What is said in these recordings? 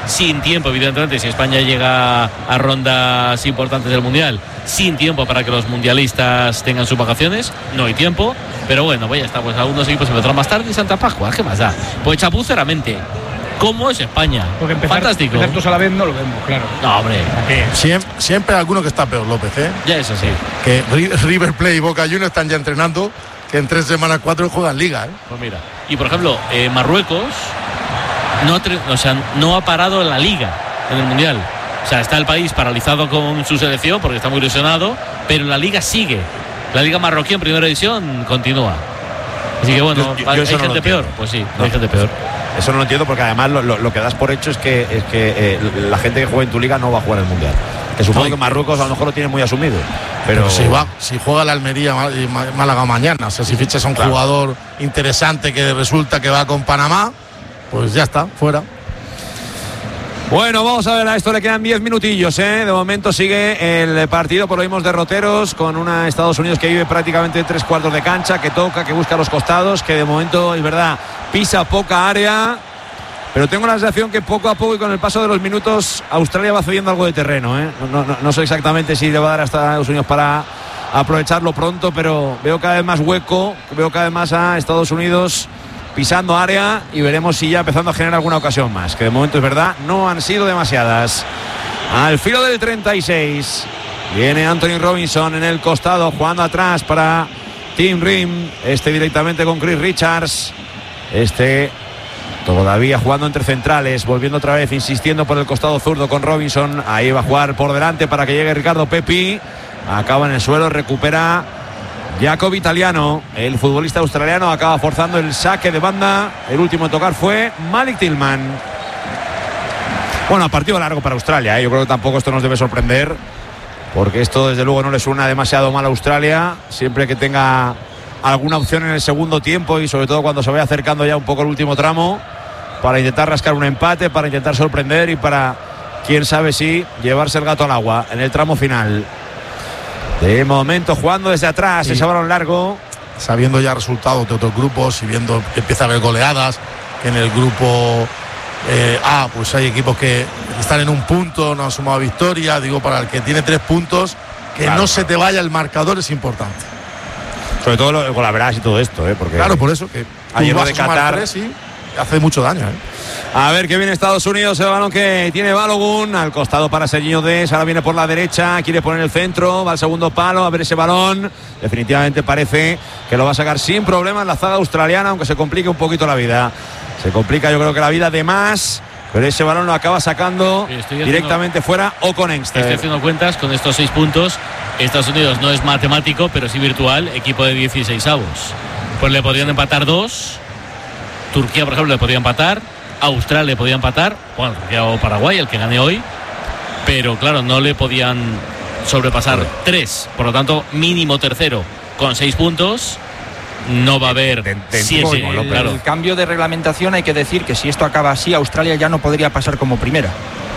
sin tiempo, evidentemente, si España llega a rondas importantes del Mundial, sin tiempo para que los mundialistas tengan sus vacaciones, no hay tiempo, pero bueno, pues ya está, pues algunos equipos empezarán más tarde y Santa Pascua, ¿qué más da? Pues chapuceramente, ¿cómo es España? Porque fantástico. Empezar todos a la vez no lo vemos, claro. No, hombre. Siempre hay alguno que está peor, López, ¿eh? Ya, eso sí. Que River Plate y Boca Juniors están ya entrenando, que en 3 semanas 4 juegan Liga, ¿eh? Pues mira, y por ejemplo, Marruecos no ha parado en la Liga, en el Mundial. O sea, está el país paralizado con su selección porque está muy ilusionado, pero la Liga sigue. La Liga marroquí en primera división continúa. Así que bueno, ¿hay gente peor? Pues sí, hay gente peor. Eso no lo entiendo, porque además lo que das por hecho es que la gente que juega en tu liga no va a jugar el Mundial. Que supongo que Marruecos a lo mejor lo tiene muy asumido. Pero si juega la Almería y Málaga mañana, o sea, si fichas a un jugador interesante que resulta que va con Panamá, pues ya está, fuera. Bueno, vamos a ver, a esto le quedan 10 minutillos, ¿eh? De momento sigue el partido por lo mismos derroteros, con una Estados Unidos que vive prácticamente 3/4 de cancha, que toca, que busca los costados, que de momento, es verdad, pisa poca área, pero tengo la sensación que poco a poco y con el paso de los minutos Australia va cediendo algo de terreno, ¿eh? No sé exactamente si le va a dar a Estados Unidos para aprovecharlo pronto, pero veo cada vez más hueco, veo cada vez más a Estados Unidos pisando área y veremos si ya empezando a generar alguna ocasión más, que de momento es verdad, no han sido demasiadas. Al filo del 36 viene Anthony Robinson en el costado, jugando atrás para Tim Rim, directamente con Chris Richards, todavía jugando entre centrales, volviendo otra vez, insistiendo por el costado zurdo con Robinson, ahí va a jugar por delante para que llegue Ricardo Pepi, acaba en el suelo, recupera Jacob Italiano, el futbolista australiano, acaba forzando el saque de banda. El último en tocar fue Malik Tillman. Bueno, partido largo para Australia, ¿eh? Yo creo que tampoco esto nos debe sorprender, porque esto desde luego no le suena demasiado mal a Australia, siempre que tenga alguna opción en el segundo tiempo y sobre todo cuando se vaya acercando ya un poco el último tramo, para intentar rascar un empate, para intentar sorprender y para, quién sabe si, llevarse el gato al agua en el tramo final. De momento jugando desde atrás, ese balón largo. Sabiendo ya resultados de otros grupos y viendo que empieza a haber goleadas, que en el grupo A pues hay equipos que están en un punto, no han sumado victoria. Digo, para el que tiene 3 puntos, que claro, no se te vaya el marcador es importante. Sobre todo con la verdad y todo esto, porque claro, por eso que ayer lo de Qatar 3, sí, hace mucho daño, A ver que viene Estados Unidos, el balón que tiene Balogun, al costado para Serginho Dest, ahora viene por la derecha, quiere poner el centro, va al segundo palo, a ver ese balón, definitivamente parece que lo va a sacar sin problemas la zaga australiana, aunque se complique un poquito la vida, se complica yo creo que la vida de más, pero ese balón lo acaba sacando directamente fuera o con Engster. Estoy haciendo cuentas con estos 6 puntos, Estados Unidos no es matemático, pero sí virtual, equipo de 16avos, pues le podrían empatar 2, Turquía por ejemplo le podría empatar, Australia le podía empatar, bueno, o Paraguay, el que gane hoy, pero claro, no le podían sobrepasar 3, por lo tanto, mínimo tercero con 6 puntos, no va a haber 7. Claro. El cambio de reglamentación, hay que decir que si esto acaba así, Australia ya no podría pasar como primera,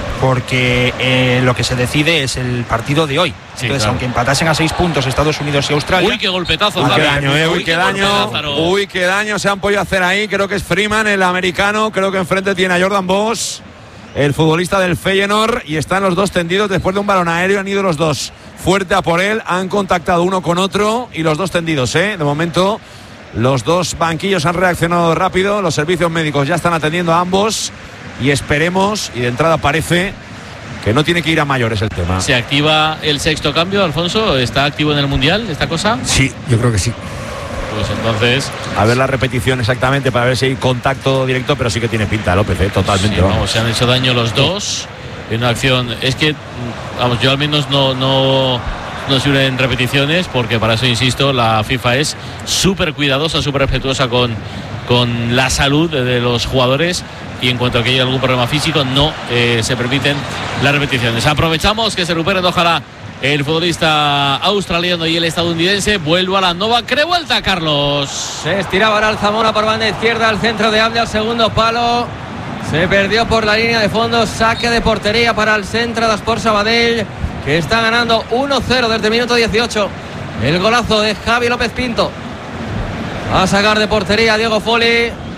porque lo que se decide es el partido de hoy. Sí, entonces, claro, aunque empatasen a 6 puntos Estados Unidos y Australia. Uy, qué golpetazo. Uy, qué daño, uy, qué daño se han podido hacer ahí. Creo que es Freeman, el americano. Creo que enfrente tiene a Jordan Bosch, el futbolista del Feyenoord, y están los dos tendidos después de un balón aéreo. Han ido los dos fuerte a por él, han contactado uno con otro y los dos tendidos, De momento, los dos banquillos han reaccionado rápido. Los servicios médicos ya están atendiendo a ambos y esperemos, y de entrada parece que no tiene que ir a mayores el tema. ¿Se activa el sexto cambio, Alfonso? ¿Está activo en el Mundial esta cosa? Sí, yo creo que sí. Pues entonces, a ver la repetición exactamente para ver si hay contacto directo, pero sí que tiene pinta, López, totalmente. Sí, vamos, se han hecho daño los dos en una acción. Es que, vamos, yo al menos no sirve en repeticiones, porque para eso, insisto, la FIFA es súper cuidadosa, súper respetuosa con la salud de los jugadores, y en cuanto a que haya algún problema físico no se permiten las repeticiones. Aprovechamos que se recuperen, ojalá, el futbolista australiano y el estadounidense. Vuelvo a la Nova Revuelta, Carlos. Se estiraba ahora Alzamora por banda izquierda, al centro de Abde, al segundo palo. Se perdió por la línea de fondo. Saque de portería para el Centre d'Esport Sabadell, que está ganando 1-0 desde el minuto 18. El golazo de Javi López Pinto. Va a sacar de portería Diego Foley.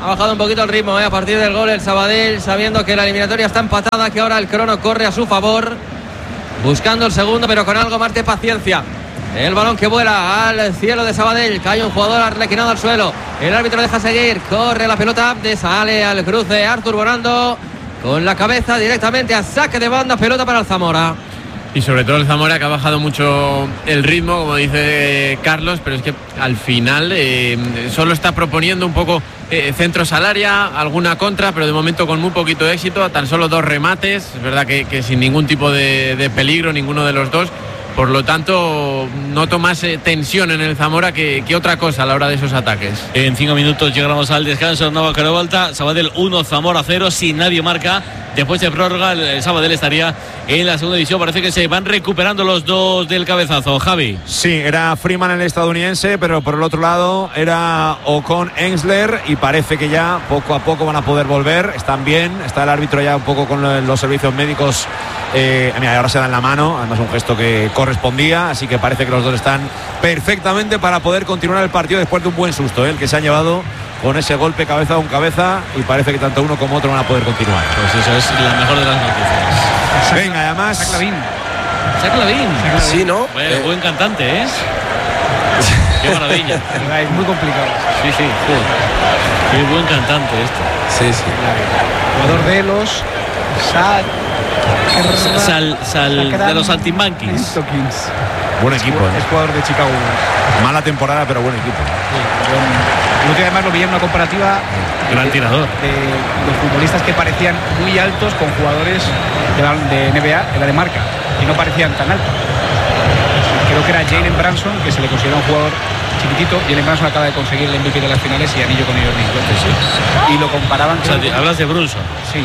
Ha bajado un poquito el ritmo a partir del gol el Sabadell, sabiendo que la eliminatoria está empatada, que ahora el crono corre a su favor, buscando el segundo, pero con algo más de paciencia. El balón que vuela al cielo de Sabadell, cae un jugador arlequinado al suelo, el árbitro deja seguir, corre la pelota, sale al cruce Artur Bonando con la cabeza directamente a saque de banda, pelota para el Zamora. Y sobre todo el Zamora, que ha bajado mucho el ritmo, como dice Carlos, pero es que al final solo está proponiendo un poco centros al área, alguna contra, pero de momento con muy poquito éxito, tan solo 2 remates, es verdad que sin ningún tipo de peligro, ninguno de los dos. Por lo tanto, noto más tensión en el Zamora que otra cosa a la hora de esos ataques. En 5 minutos llegamos al descanso. Nova Carobalta, Sabadell 1, Zamora 0. Si nadie marca, después de prórroga, el Sabadell estaría en la segunda división. Parece que se van recuperando los dos del cabezazo. Javi. Sí, era Freeman el estadounidense, pero por el otro lado era Ocon Ensler y parece que ya poco a poco van a poder volver. Están bien, está el árbitro ya un poco con los servicios médicos. Mira, ahora se dan la mano, además un gesto que correspondía, así que parece que los dos están perfectamente para poder continuar el partido después de un buen susto, el que se han llevado con ese golpe cabeza con cabeza, y parece que tanto uno como otro van a poder continuar. Pues eso es la mejor de las noticias. Venga, además Saclavín. Sí, ¿no? Buen cantante, ¿eh? Qué maravilla. Es muy complicado. Sí, joder. Qué buen cantante este. Sí. Jugador de los de los Saltimbanquis. Buen equipo, Es jugador de Chicago. Mala temporada, pero buen equipo. Lo que además lo vi en una comparativa. Gran tirador. De futbolistas que parecían muy altos con jugadores de NBA en la de marca, que no parecían tan altos. Creo que era Jalen Branson, que se le considera un jugador chiquitito. Jalen Branson acaba de conseguir el MVP de las finales y anillo con ellos mismos. Sí. Y lo comparaban. O sea, hablas de Brunson. Sí.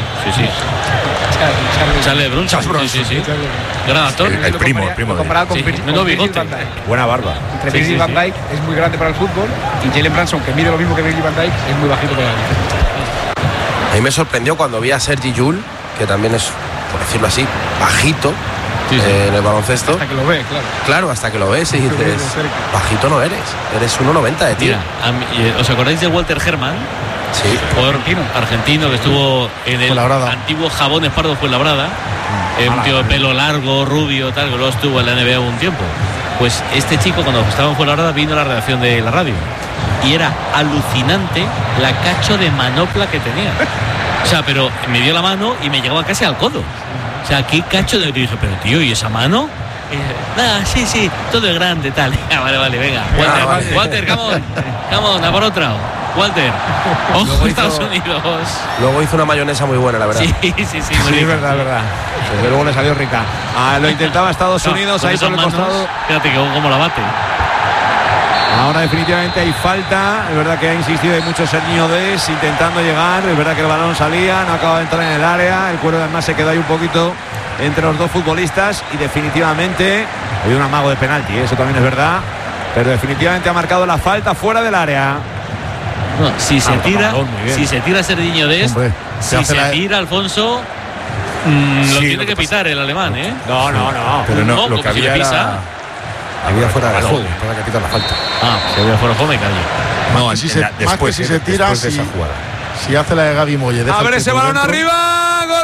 Charlie Brunson. Sí. Gran actor. El primo. Lo comparaba con menudo bigote. Buena barba. Entre Virgil y Van Dijk es muy grande para el fútbol, y Jalen Branson, que mide lo mismo que Virgil van Dijk, es muy bajito para él. A mí me sorprendió cuando vi a Sergi Llull, que también es, por decirlo así, bajito en el baloncesto. Hasta que lo ve, claro. Claro, hasta que lo ves y dices, bajito no eres 1,90 de tiro. Mira, ¿os acordáis de Walter Herrmann? Sí. Jugador argentino que estuvo en el antiguo Jabones Pardo Fuenlabrada. Un tío de pelo largo, rubio, tal, que luego estuvo en la NBA un tiempo. Pues este chico, cuando estaba en Fuenlabrada, vino a la redacción de la radio. Y era alucinante la cacho de manopla que tenía. O sea, pero me dio la mano y me llegaba casi al codo. O sea, qué cacho de... Y dije, pero tío, ¿y esa mano? Nada, sí, todo es grande, tal. Vale, venga. Walter, come on, a por otra. Walter, ojo Estados Unidos. Luego hizo una mayonesa muy buena, la verdad. Sí, es verdad. Desde luego le salió rica. Lo intentaba Estados Unidos, ahí por el costado. Fíjate que cómo la bate. Ahora definitivamente hay falta. Es verdad que ha insistido, hay muchos Niñodés intentando llegar. Es verdad que el balón salía, no acaba de entrar en el área. El cuero además se quedó ahí un poquito entre los dos futbolistas. Y definitivamente hay un amago de penalti, eso también es verdad. Pero definitivamente ha marcado la falta fuera del área. No, si se tira Sergiño Dest, si se tira Alfonso, lo tiene que pitar el alemán, ¿eh? No. Pero no, lo que había era... Había fuera de juego, para que quitar la falta. Si había fuera de juego me callo. No, después, si se tira, de esa jugada. Si hace la de Gaby Molle. A ver ese balón arriba. Gol.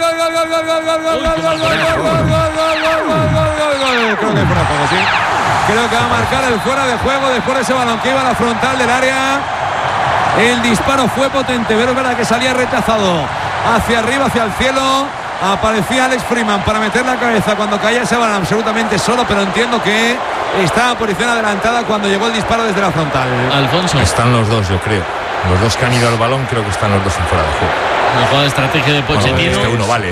Creo que fuera de juego, sí. Creo que va a marcar el fuera de juego después de ese balón que iba a la frontal del área. El disparo fue potente, pero es verdad que salía rechazado hacia arriba, hacia el cielo. Aparecía Alex Freeman para meter la cabeza cuando caía ese balón absolutamente solo, pero entiendo que estaba en posición adelantada cuando llegó el disparo desde la frontal. Alfonso. Están los dos, yo creo. Los dos que han ido al balón, creo que están los dos en fuera de juego. Una jugada de estrategia de Pochettino. Uno vale.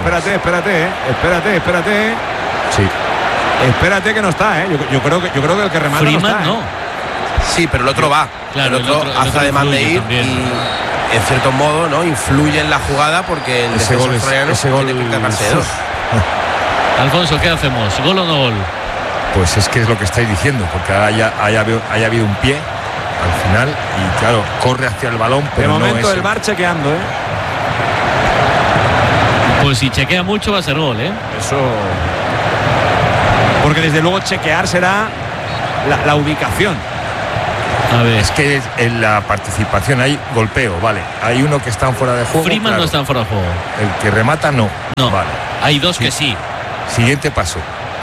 Espérate. Sí. Espérate que no está, ¿eh? Yo creo que el que remata Freeman no está, no. Sí, pero el otro va. Claro, el otro hace además de ir también. Y en cierto modo, ¿no? Influye en la jugada porque el ese gol tiene que encargarse de dos. Alfonso, ¿qué hacemos? ¿Gol o no gol? Pues es que es lo que estáis diciendo, porque haya habido un pie al final y claro, corre hacia el balón, pero de momento no es el VAR chequeando, ¿eh? Pues si chequea mucho va a ser gol, ¿eh? Eso. Porque desde luego chequear será la ubicación. A ver. Es que en la participación hay golpeo, vale. Hay uno que está fuera de juego. Freeman no está fuera de juego. El que remata no. Vale. Hay dos que sí. Siguiente paso.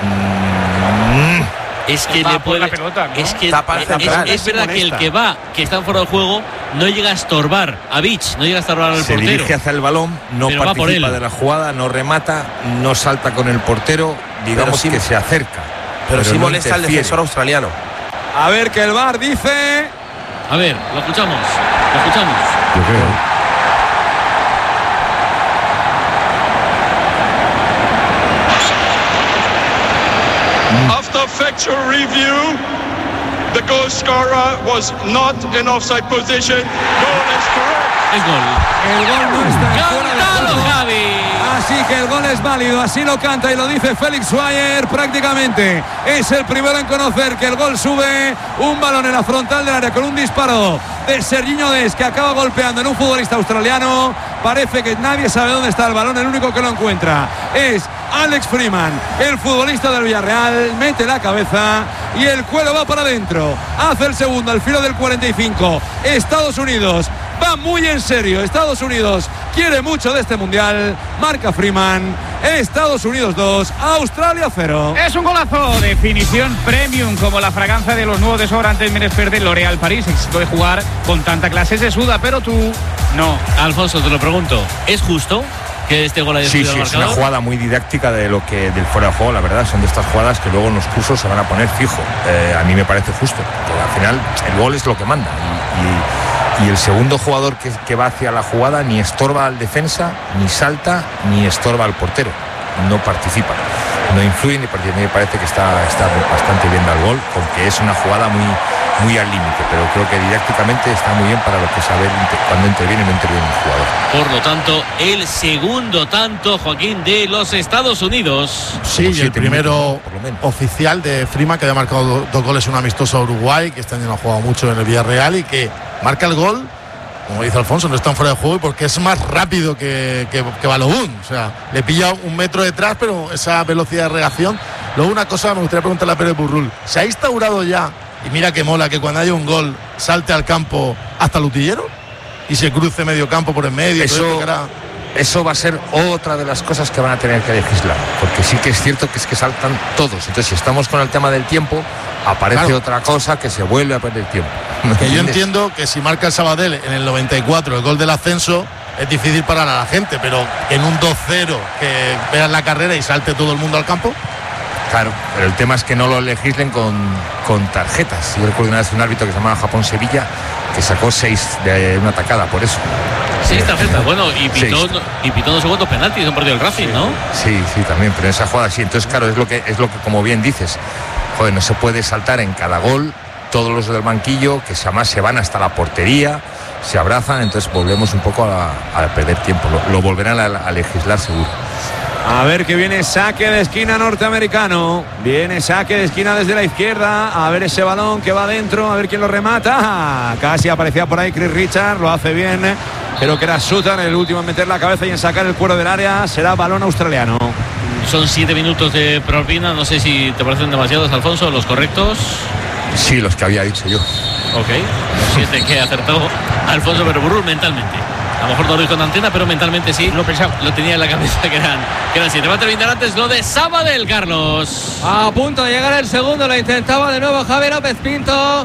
Es que le puede. La pelota, ¿no? Es que es verdad que el que está fuera de juego, no llega a estorbar a Beach, no llega a estorbar al portero. Se dirige hacia el balón, no participa de la jugada, no remata, no salta con el portero, digamos que se acerca. Pero sí no molesta al defensor australiano. A ver qué el VAR dice. A ver, lo escuchamos. Yo creo. After factual review, the goal scorer was not in offside position. Goal is correct. Es gol. El gol no está fuera de juego. Javi. Así que el gol es válido, así lo canta y lo dice Félix Swire prácticamente. Es el primero en conocer que el gol sube un balón en la frontal del área con un disparo de Serginho Dest, que acaba golpeando en un futbolista australiano. Parece que nadie sabe dónde está el balón, el único que lo encuentra es Alex Freeman, el futbolista del Villarreal. Mete la cabeza y el cuero va para adentro. Hace el segundo al filo del 45. Estados Unidos va muy en serio. Estados Unidos quiere mucho de este mundial. Marca Freeman. Estados Unidos 2, Australia 0. Es un golazo, definición premium, como la fragancia de los nuevos desodorantes Menespher de L'Oréal París. Éxito de jugar con tanta clase se suda, pero tú no. Alfonso, te lo pregunto, ¿es justo que este gol haya sido marcado? Sí, es una jugada muy didáctica de lo que del fuera de juego, la verdad. Son de estas jugadas que luego en los cursos se van a poner fijo. A mí me parece justo, porque al final el gol es lo que manda. Y el segundo jugador que va hacia la jugada ni estorba al defensa, ni salta, ni estorba al portero. No participa, no influye ni participa. A mí me parece que está bastante bien al gol, porque es una jugada muy al límite, pero creo que didácticamente está muy bien para lo que es saber cuando interviene o no interviene el jugador. Por lo tanto, el segundo tanto, Joaquín, de los Estados Unidos. Sí, y el primero oficial de Freeman, que había marcado dos goles en un amistoso a Uruguay, que este año no ha jugado mucho en el Villarreal, y que marca el gol, como dice Alfonso, no está fuera de juego porque es más rápido que Balogun. O sea, le pilla un metro detrás, pero esa velocidad de reacción. Luego, una cosa me gustaría preguntarle a Pérez Burrul: ¿se ha instaurado ya, y mira que mola, que cuando haya un gol salte al campo hasta el utillero y se cruce medio campo por en medio? Eso va a ser otra de las cosas que van a tener que legislar, porque sí que es cierto que saltan todos. Entonces, si estamos con el tema del tiempo, aparece otra cosa que se vuelve a perder tiempo. Que yo entiendo que si marca el Sabadell en el 94 el gol del ascenso, es difícil parar a la gente, pero en un 2-0 que veas la carrera y salte todo el mundo al campo. Claro, pero el tema es que no lo legislen con tarjetas. Yo recuerdo una vez un árbitro que se llamaba Japón-Sevilla, que sacó 6 de una tacada por eso. 6 tarjetas, bueno, y pitó dos segundos penaltis en un partido del Racing, ¿no? Sí, también, pero en esa jugada sí. Entonces, claro, es lo que como bien dices, joder, no se puede saltar en cada gol. Todos los del banquillo, que además se van hasta la portería, se abrazan, entonces volvemos un poco a perder tiempo. Lo volverán a legislar seguro. A ver que viene saque de esquina norteamericano. Viene saque de esquina desde la izquierda. A ver ese balón que va adentro. A ver quién lo remata. Casi aparecía por ahí Chris Richards. Lo hace bien. Creo que era Sutton el último en meter la cabeza y en sacar el cuero del área. Será balón australiano. Son 7 minutos de propina. No sé si te parecen demasiados, Alfonso, los correctos. Sí, los que había dicho yo. Ok. Los 7 que acertó Alfonso Berburul mentalmente. A lo mejor no lo dijo en antena, pero mentalmente sí. Lo tenía en la cabeza que eran 7. Va a terminar antes lo de Sabadell, Carlos. A punto de llegar el segundo, lo intentaba de nuevo Javi López Pinto.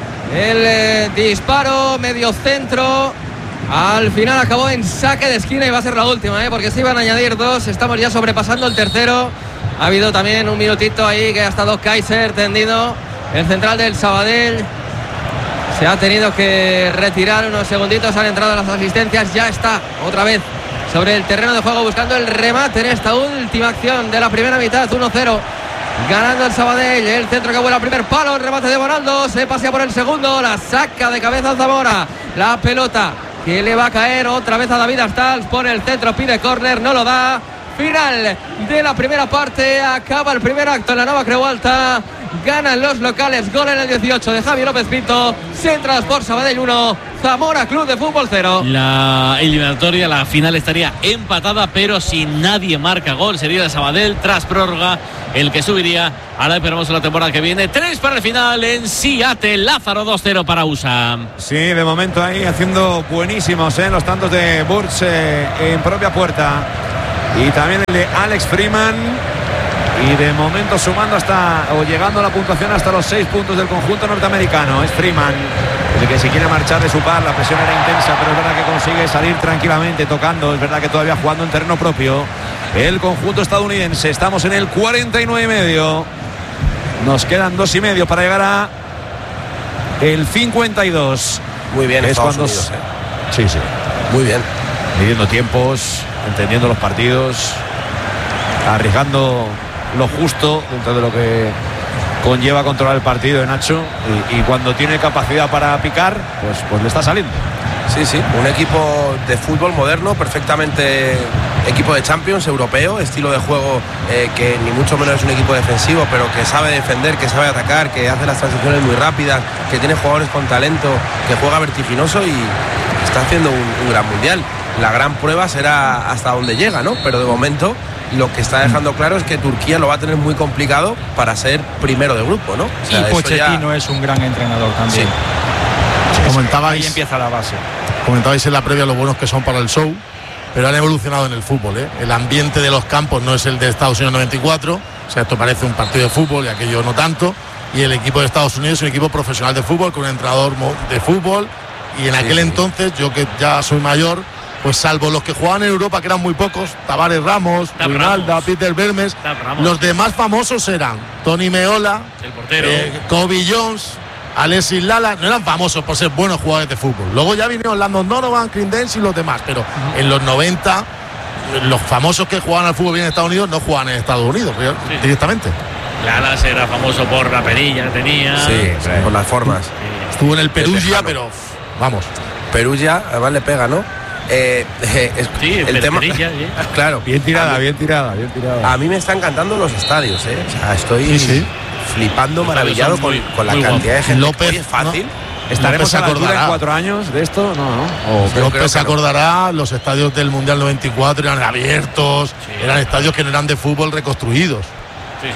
El disparo medio centro. Al final acabó en saque de esquina y va a ser la última, porque se iban a añadir 2. Estamos ya sobrepasando el tercero. Ha habido también un minutito ahí que ha estado Kaiser tendido. El central del Sabadell se ha tenido que retirar unos segunditos. Han entrado las asistencias. Ya está otra vez sobre el terreno de juego buscando el remate en esta última acción de la primera mitad. 1-0 ganando el Sabadell. El centro que vuela al primer palo. El remate de Bonaldo. Se pasea por el segundo. La saca de cabeza Zamora. La pelota que le va a caer otra vez a David Artals. Pone el centro, pide córner, no lo da. Final de la primera parte. Acaba el primer acto en la Nova Creu Alta. ganan los locales. Gol en el 18 de Javi López Pinto. Central Sport Sabadell 1, Zamora Club de Fútbol 0. La eliminatoria, la final estaría empatada, pero si nadie marca gol sería el Sabadell tras prórroga el que subiría. Ahora esperamos la temporada que viene. 3 para el final en Seattle. Lázaro 2-0 para USA. Sí, de momento ahí haciendo buenísimos los tantos de Burch en propia puerta. Y también el de Alex Freeman. Y de momento sumando llegando a la puntuación hasta los 6 puntos del conjunto norteamericano. Es Freeman el que se quiere marchar de su par. La presión era intensa, pero es verdad que consigue salir tranquilamente tocando. Es verdad que todavía jugando en terreno propio el conjunto estadounidense. Estamos en el 49,5. Nos quedan 2,5 para llegar a el 52. Muy bien, Estados Unidos, Sí. Muy bien. Midiendo tiempos, entendiendo los partidos, arriesgando lo justo dentro de lo que conlleva controlar el partido de Nacho, y cuando tiene capacidad para picar, pues le está saliendo. Sí, un equipo de fútbol moderno, perfectamente equipo de Champions, europeo, estilo de juego que ni mucho menos es un equipo defensivo, pero que sabe defender, que sabe atacar, que hace las transiciones muy rápidas, que tiene jugadores con talento, que juega vertiginoso y está haciendo un gran mundial. La gran prueba será hasta dónde llega, ¿no? Pero de momento lo que está dejando claro es que Turquía lo va a tener muy complicado para ser primero de grupo, ¿no? O sea, y Pochettino es un gran entrenador también. Sí. Comentabais, ahí empieza la base. Comentabais en la previa lo buenos que son para el show, pero han evolucionado en el fútbol, ¿eh? El ambiente de los campos no es el de Estados Unidos 94, o sea, esto parece un partido de fútbol y aquello no tanto, y el equipo de Estados Unidos es un equipo profesional de fútbol con un entrenador de fútbol, y en aquel entonces, yo que ya soy mayor, pues salvo los que jugaban en Europa, que eran muy pocos, Tavares Ramos, Rinalda, Peter Vermes, los demás famosos eran Tony Meola, el portero, Kobe Jones, Alexis Lala. No eran famosos por ser buenos jugadores de fútbol. Luego ya vinieron Landon Donovan, Clint Dempsey y los demás, pero en los 90 los famosos que jugaban al fútbol bien en Estados Unidos no jugaban en Estados Unidos directamente. Lala era famoso por la perilla que tenía, por las formas. Estuvo en el Perugia, pero vamos, Perugia además le pega, ¿no? El tema, claro, bien tirada. A mí me están encantando los estadios, o sea, estoy flipando, maravillado con la cantidad de gente. López, es fácil. ¿Estaremos a la altura en 4 años de esto? No. López se acordará, los estadios del Mundial 94 eran abiertos, eran estadios que no eran de fútbol reconstruidos. Sí.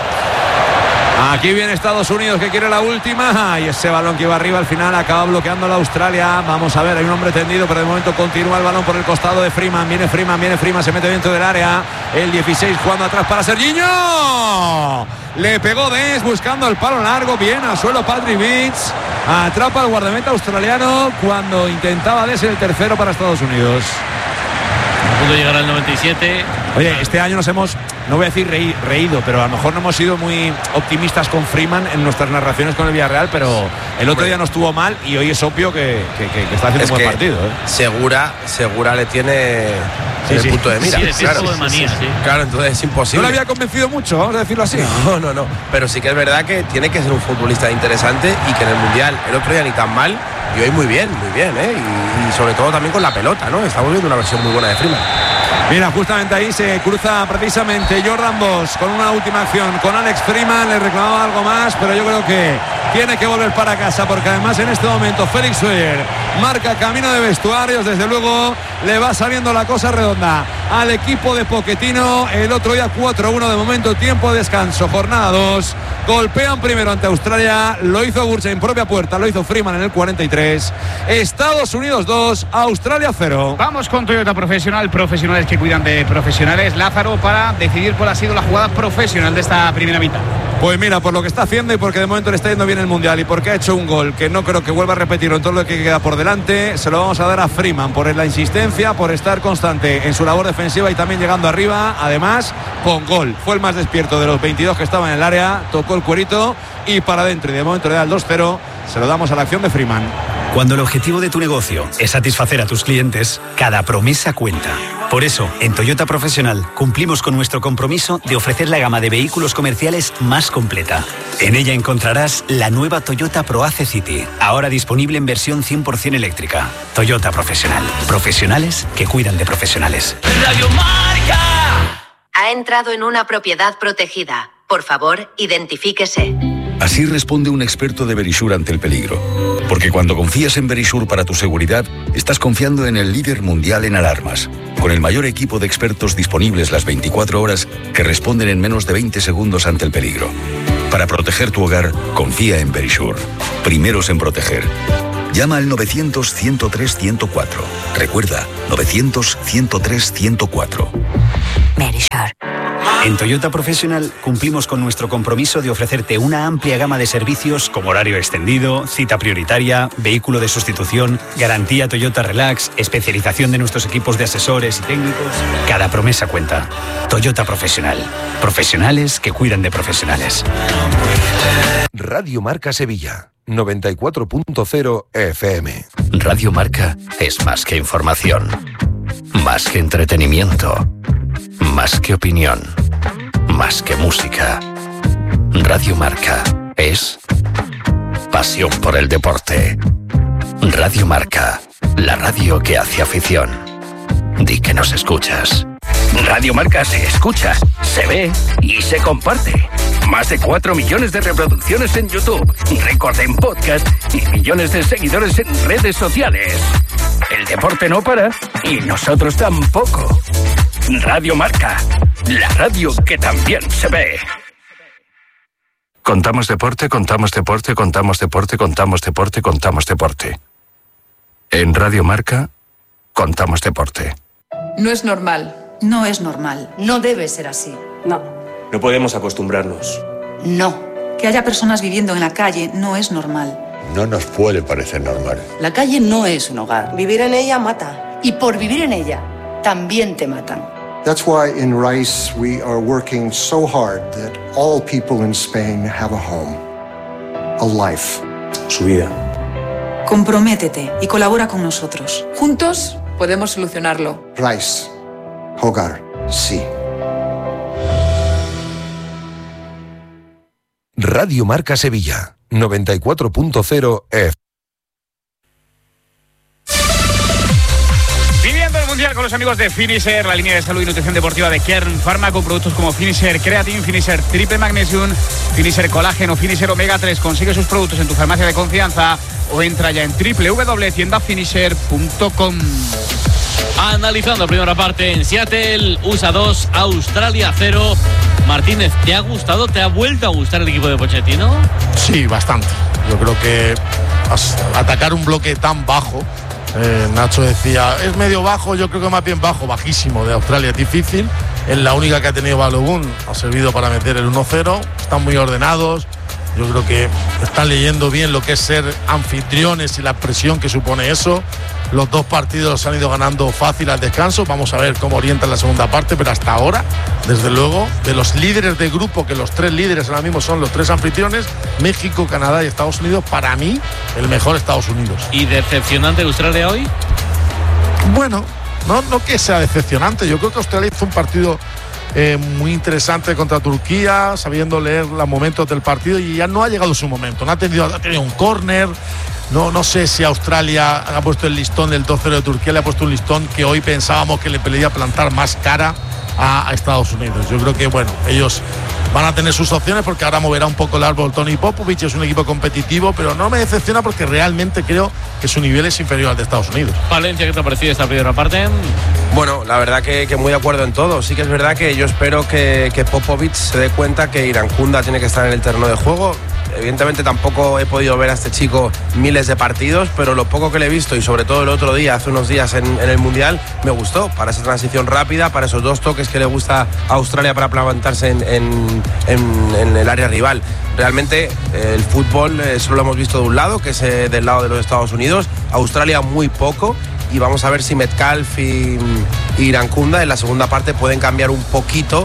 Aquí viene Estados Unidos, que quiere la última, y ese balón que iba arriba al final acaba bloqueando la Australia. Vamos a ver, hay un hombre tendido, pero de momento continúa el balón por el costado de Freeman. Viene Freeman, se mete dentro del área. El 16 jugando atrás para Serginho. Le pegó Des buscando el palo largo, bien al suelo Patrick Beach. Atrapa al guardameta australiano cuando intentaba Des el tercero para Estados Unidos. Pudo llegar al 97. Oye, este año nos hemos, no voy a decir reído, pero a lo mejor no hemos sido muy optimistas con Freeman en nuestras narraciones con el Villarreal, pero el otro día no estuvo mal y hoy es obvio que está haciendo un buen partido. Segura le tiene el punto de mira. Claro, de manía, claro, entonces es imposible. No le había convencido mucho, vamos a decirlo así. No, pero sí que es verdad que tiene que ser un futbolista interesante y que en el Mundial el otro día ni tan mal. Y hoy muy bien, y sobre todo también con la pelota, ¿no? Estamos viendo una versión muy buena de Freeman. Mira, justamente ahí se cruza precisamente Jordan Bosch con una última acción con Alex Freeman, le reclamaba algo más, pero yo creo que tiene que volver para casa, porque además en este momento Félix Suyer marca camino de vestuarios. Desde luego le va saliendo la cosa redonda al equipo de Pochettino. El otro día 4-1 de momento, tiempo de descanso, jornada 2. Golpean primero ante Australia, lo hizo Burch en propia puerta, lo hizo Freeman en el 43. Estados Unidos 2, Australia 0. Vamos con Toyota Profesional, profesionales que cuidan de profesionales. Lázaro, para decidir cuál ha sido la jugada profesional de esta primera mitad. Pues mira, por lo que está haciendo y porque de momento le está yendo bien el Mundial y porque ha hecho un gol que no creo que vuelva a repetirlo en todo lo que queda por delante, se lo vamos a dar a Freeman por la insistencia, por estar constante en su labor defensiva y también llegando arriba, además con gol. Fue el más despierto de los 22 que estaban en el área, tocó el cuerito y para adentro, y de momento le da el 2-0, se lo damos a la acción de Freeman. Cuando el objetivo de tu negocio es satisfacer a tus clientes, cada promesa cuenta. Por eso, en Toyota Profesional cumplimos con nuestro compromiso de ofrecer la gama de vehículos comerciales más completa. En ella encontrarás la nueva Toyota ProAce City, ahora disponible en versión 100% eléctrica. Toyota Profesional. Profesionales que cuidan de profesionales. Ha entrado en una propiedad protegida. Por favor, identifíquese. Así responde un experto de Verisure ante el peligro. Porque cuando confías en Verisure para tu seguridad, estás confiando en el líder mundial en alarmas, con el mayor equipo de expertos disponibles las 24 horas que responden en menos de 20 segundos ante el peligro. Para proteger tu hogar, confía en Verisure. Primeros en proteger. Llama al 900-103-104. Recuerda, 900-103-104. Verisure. En Toyota Professional cumplimos con nuestro compromiso de ofrecerte una amplia gama de servicios como horario extendido, cita prioritaria, vehículo de sustitución, garantía Toyota Relax, especialización de nuestros equipos de asesores y técnicos. Cada promesa cuenta. Toyota Professional. Profesionales que cuidan de profesionales. Radio Marca Sevilla, 94.0 FM. Radio Marca es más que información, más que entretenimiento, más que opinión, más que música. Radio Marca es pasión por el deporte. Radio Marca, la radio que hace afición. Di que nos escuchas. Radio Marca se escucha, se ve y se comparte. Más de 4 millones de reproducciones en YouTube, récord en podcast y millones de seguidores en redes sociales. El deporte no para y nosotros tampoco. Radio Marca, la radio que también se ve. Contamos deporte, contamos deporte, contamos deporte, contamos deporte, contamos deporte. En Radio Marca, contamos deporte. No es normal. No es normal. No debe ser así. No. No podemos acostumbrarnos. No. Que haya personas viviendo en la calle no es normal. No nos puede parecer normal. La calle no es un hogar. Vivir en ella mata. Y por vivir en ella, también te matan. That's why in Rice we are working so hard that all people in Spain have a home, a life. Su vida. Comprométete y colabora con nosotros. Juntos podemos solucionarlo. Rice, hogar, sí. Radio Marca Sevilla, 94.0 F. Viviendo el Mundial con los amigos de Finisher, la línea de salud y nutrición deportiva de Kern Pharma, con productos como Finisher Creatine, Finisher Triple Magnesium, Finisher Colágeno, Finisher Omega 3. Consigue sus productos en tu farmacia de confianza o entra ya en www.tiendafinisher.com. Analizando la primera parte en Seattle, USA 2, Australia 0. Martínez, ¿te ha gustado? ¿Te ha vuelto a gustar el equipo de Pochettino? Sí, bastante. Yo creo que atacar un bloque tan bajo, Nacho decía, es medio bajo, yo creo que más bien bajo, bajísimo de Australia, es difícil. Es la única que ha tenido Balogun, ha servido para meter el 1-0, están muy ordenados. Yo creo que están leyendo bien lo que es ser anfitriones y la presión que supone eso. Los dos partidos los han ido ganando fácil al descanso. Vamos a ver cómo orientan la segunda parte, pero hasta ahora, desde luego, de los líderes de grupo, que los tres líderes ahora mismo son los tres anfitriones, México, Canadá y Estados Unidos, para mí, el mejor Estados Unidos. ¿Y decepcionante Australia hoy? Bueno, no que sea decepcionante. Yo creo que Australia hizo un partido muy interesante contra Turquía, sabiendo leer los momentos del partido, y ya no ha llegado su momento. No ha tenido un córner. No sé si Australia ha puesto el listón del 2-0 de Turquía, le ha puesto un listón que hoy pensábamos que le podía plantar más cara a Estados Unidos. Yo creo que, bueno, ellos van a tener sus opciones porque ahora moverá un poco el árbol Tony Popovich, es un equipo competitivo, pero no me decepciona porque realmente creo que su nivel es inferior al de Estados Unidos. Valencia, ¿qué te ha parecido esta primera parte? Bueno, la verdad que muy de acuerdo en todo. Sí que es verdad que yo espero que Popovich se dé cuenta que Irankunda tiene que estar en el terreno de juego. Evidentemente tampoco he podido ver a este chico miles de partidos, pero lo poco que le he visto, y sobre todo el otro día, hace unos días en el Mundial, me gustó para esa transición rápida, para esos dos toques que le gusta a Australia para plantarse en el área rival. Realmente el fútbol solo lo hemos visto de un lado, que es del lado de los Estados Unidos. Australia muy poco. Y vamos a ver si Metcalf y Irankunda en la segunda parte pueden cambiar un poquito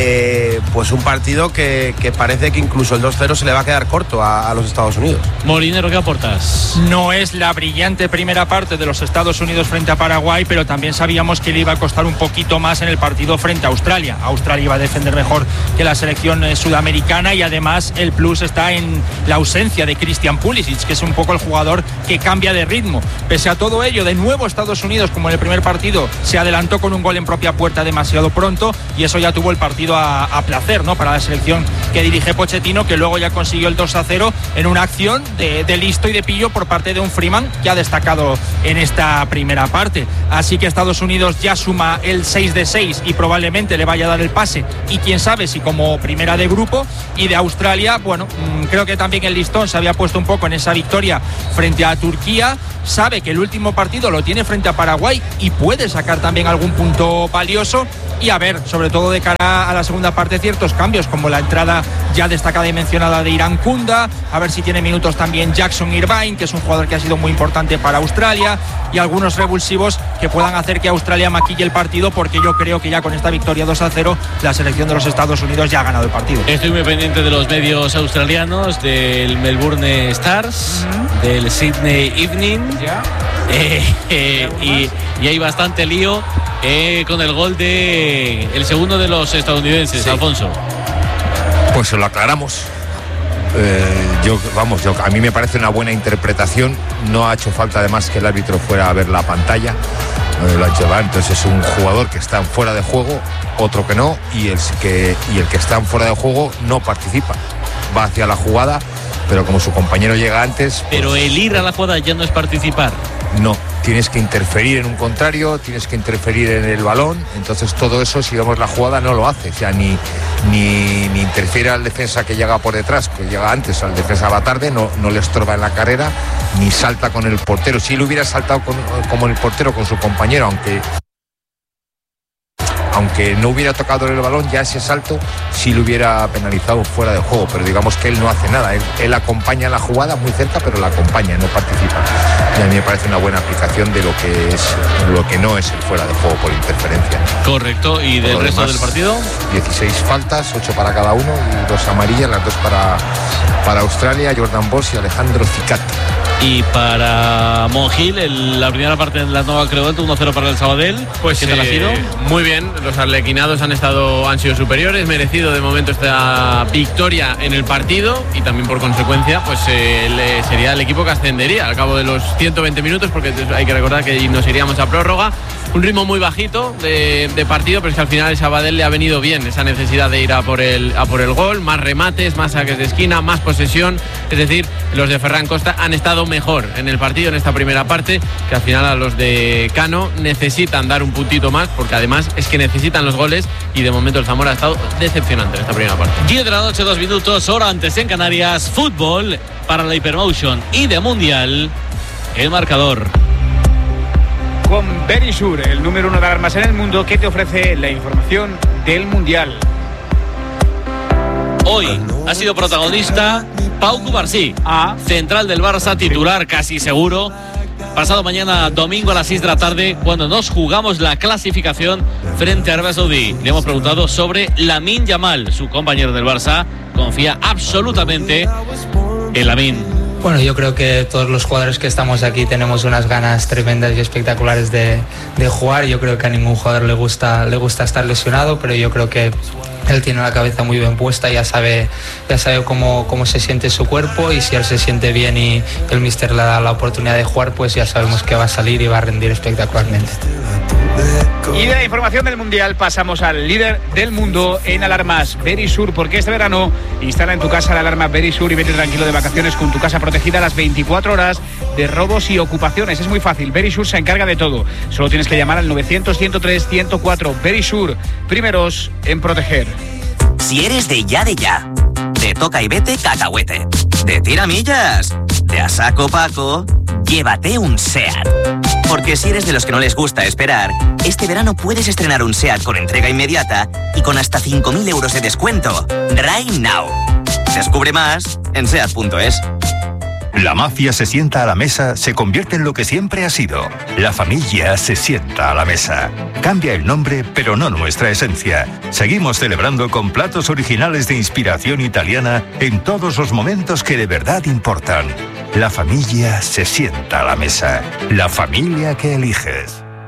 pues un partido que parece que incluso el 2-0 se le va a quedar corto a los Estados Unidos. Molinero, ¿qué aportas? No es la brillante primera parte de los Estados Unidos frente a Paraguay, pero también sabíamos que le iba a costar un poquito más en el partido frente a Australia. Australia iba a defender mejor que la selección sudamericana, y además el plus está en la ausencia de Christian Pulisic, que es un poco el jugador que cambia de ritmo. Pese a todo ello, de nuevo Estados Unidos, como en el primer partido, se adelantó con un gol en propia puerta demasiado pronto y eso ya tuvo el partido a placer, ¿no?, para la selección que dirige Pochettino, que luego ya consiguió el 2-0 en una acción de listo y de pillo por parte de un Freeman que ha destacado en esta primera parte. Así que Estados Unidos ya suma el 6-6 y probablemente le vaya a dar el pase, y quién sabe si como primera de grupo. Y de Australia, bueno, creo que también el listón se había puesto un poco en esa victoria frente a Turquía. Sabe que el último partido lo tiene frente a Paraguay y puede sacar también algún punto valioso. Y a ver, sobre todo de cara a la segunda parte, ciertos cambios, como la entrada ya destacada y mencionada de Irán Kunda, a ver si tiene minutos también Jackson Irvine, que es un jugador que ha sido muy importante para Australia, y algunos revulsivos que puedan hacer que Australia maquille el partido, porque yo creo que ya con esta victoria 2-0 la selección de los Estados Unidos ya ha ganado el partido. Estoy muy pendiente de los medios australianos, del Melbourne Stars, del Sydney Evening, y hay bastante lío con el gol de el segundo de los estadounidenses, sí. Alfonso. Pues se lo aclaramos. A mí me parece una buena interpretación. No ha hecho falta además que el árbitro fuera a ver la pantalla. Lo ha hecho, entonces es un jugador que está fuera de juego, otro que no, y el que está fuera de juego no participa. Va hacia la jugada, pero como su compañero llega antes. Pero pues, el ir a la jugada ya no es participar. No, tienes que interferir en un contrario, tienes que interferir en el balón, entonces todo eso, si vemos la jugada, no lo hace. O sea, ni interfiere al defensa que llega por detrás, que llega antes, al defensa va tarde, no le estorba en la carrera, ni salta con el portero. Si él hubiera saltado como el portero con su compañero, aunque no hubiera tocado el balón, ya ese salto sí lo hubiera penalizado fuera de juego, pero digamos que él no hace nada, él acompaña la jugada muy cerca, pero la acompaña, no participa. Y a mí me parece una buena aplicación de lo que no es el fuera de juego por interferencia. Correcto, ¿y del resto del partido? 16 faltas, 8 para cada uno y 2 amarillas, las 2 para Australia, Jordan Bosch y Alejandro Cicati. Y para Monjil, la primera parte de la Nova Creonte, 1-0 para el Sabadell. Pues ¿qué tal ha sido? Muy bien, los arlequinados han sido superiores, merecido de momento esta victoria en el partido, y también por consecuencia pues sería el equipo que ascendería al cabo de los 120 minutos, porque hay que recordar que nos iríamos a prórroga. Un ritmo muy bajito de partido, pero es que al final el Sabadell le ha venido bien esa necesidad de ir a por el gol, más remates, más saques de esquina, más posesión. Es decir, los de Ferran Costa han estado mejor en el partido en esta primera parte, que al final a los de Cano necesitan dar un puntito más, porque además es que necesitan los goles, y de momento el Zamora ha estado decepcionante en esta primera parte. 10 de la noche, 2 minutos, hora antes en Canarias. Fútbol para la Hypermotion y de Mundial, el marcador. Con Verisur, el número 1 de alarmas en el mundo, que te ofrece la información del Mundial. Hoy ha sido protagonista Pau Cubarsí, central del Barça, titular casi seguro. Pasado mañana domingo a las 6 de la tarde, cuando nos jugamos la clasificación frente a Arabia Saudí. Le hemos preguntado sobre Lamine Yamal. Su compañero del Barça confía absolutamente en Lamine. Bueno, yo creo que todos los jugadores que estamos aquí tenemos unas ganas tremendas y espectaculares de jugar. Yo creo que a ningún jugador le gusta estar lesionado, pero yo creo que él tiene la cabeza muy bien puesta, ya sabe cómo se siente su cuerpo, y si él se siente bien y el míster le da la oportunidad de jugar, pues ya sabemos que va a salir y va a rendir espectacularmente. Y de la información del Mundial pasamos al líder del mundo en alarmas, Verisur, porque este verano instala en tu casa la alarma Verisur y vete tranquilo de vacaciones con tu casa protegida a las 24 horas de robos y ocupaciones. Es muy fácil, Verisur se encarga de todo. Solo tienes que llamar al 900-103-104. Verisur, primeros en proteger. Si eres de ya, de toca y vete cacahuete, de tiramillas, de a saco Paco, llévate un SEAT. Porque si eres de los que no les gusta esperar, este verano puedes estrenar un SEAT con entrega inmediata y con hasta 5.000 euros de descuento. Right now. Descubre más en SEAT.es. La mafia se sienta a la mesa, se convierte en lo que siempre ha sido. La familia se sienta a la mesa. Cambia el nombre, pero no nuestra esencia. Seguimos celebrando con platos originales de inspiración italiana en todos los momentos que de verdad importan. La familia se sienta a la mesa. La familia que eliges.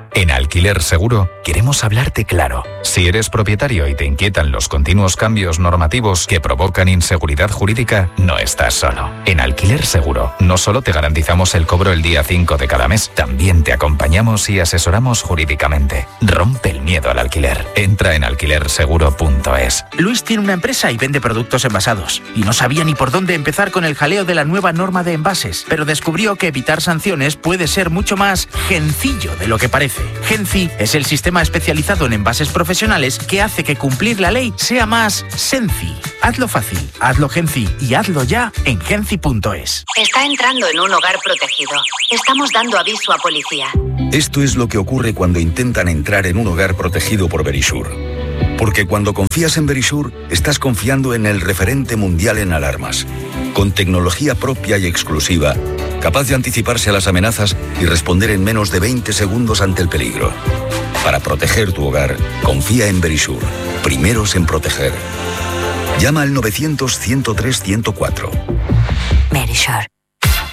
En Alquiler Seguro queremos hablarte claro. Si eres propietario y te inquietan los continuos cambios normativos que provocan inseguridad jurídica, no estás solo. En Alquiler Seguro no solo te garantizamos el cobro el día 5 de cada mes, también te acompañamos y asesoramos jurídicamente. Rompe el miedo al alquiler. Entra en alquilerseguro.es. Luis tiene una empresa y vende productos envasados. Y no sabía ni por dónde empezar con el jaleo de la nueva norma de envases, pero descubrió que evitar sanciones puede ser mucho más sencillo de lo que parece. Genci es el sistema especializado en envases profesionales que hace que cumplir la ley sea más senci. Hazlo fácil, hazlo Genci y hazlo ya en genci.es. Está entrando en un hogar protegido. Estamos dando aviso a policía. Esto es lo que ocurre cuando intentan entrar en un hogar protegido por Verisure. Porque cuando confías en Verisure, estás confiando en el referente mundial en alarmas, con tecnología propia y exclusiva, capaz de anticiparse a las amenazas y responder en menos de 20 segundos ante el peligro. Para proteger tu hogar, confía en Verisure. Primeros en proteger. Llama al 900-103-104. Verisure.